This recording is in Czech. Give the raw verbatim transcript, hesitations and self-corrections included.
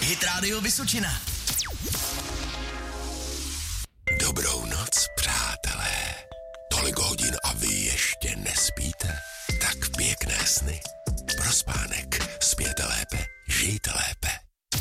Hit Radio Vysočina. Dobrou noc, přátelé. Tolik hodin a vy ještě nespíte? Tak pěkné sny.